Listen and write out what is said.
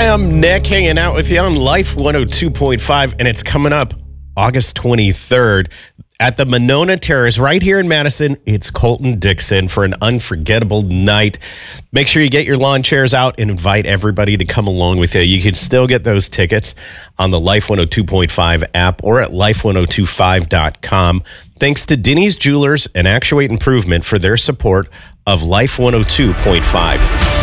Hi, I'm Nick hanging out with you on Life 102.5, and it's coming up August 23rd at the Monona Terrace right here in Madison. It's Colton Dixon for an unforgettable night. Make sure you get your lawn chairs out and invite everybody to come along with you. You can still get those tickets on the Life 102.5 app or at life1025.com. Thanks to Denny's Jewelers and Actuate Improvement for their support of Life 102.5.